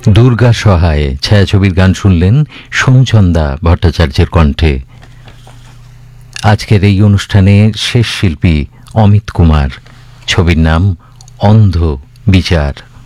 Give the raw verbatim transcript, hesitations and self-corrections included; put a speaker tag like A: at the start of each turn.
A: দুর্গা সহায় ছায়াছবির গান শুনলেন সোমচন্দা ভট্টাচার্যের কণ্ঠে। আজকের এই অনুষ্ঠানে শেষ শিল্পী অমিত কুমার। ছবির নাম অন্ধ বিচার।